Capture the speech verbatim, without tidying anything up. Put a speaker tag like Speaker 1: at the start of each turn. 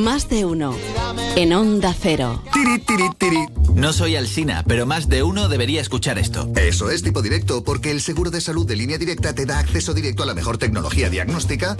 Speaker 1: Más de uno. En Onda Cero.
Speaker 2: Tiri, tiri, tiri. No soy Alsina, pero más de uno debería escuchar esto.
Speaker 3: Eso es Tipo Directo, porque el seguro de salud de Línea Directa te da acceso directo a la mejor tecnología diagnóstica